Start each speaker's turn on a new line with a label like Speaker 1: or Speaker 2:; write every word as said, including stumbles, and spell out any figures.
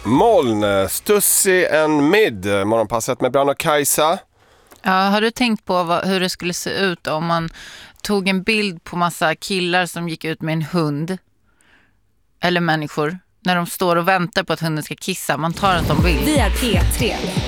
Speaker 1: Moln, Stussy and Mid, morgonpasset med Brann och Kajsa.
Speaker 2: Ja, har du tänkt på vad, hur det skulle se ut om man tog en bild på massa killar som gick ut med en hund eller människor när de står och väntar på att hunden ska kissa? Man tar en sån bild.
Speaker 3: Vi är P tre.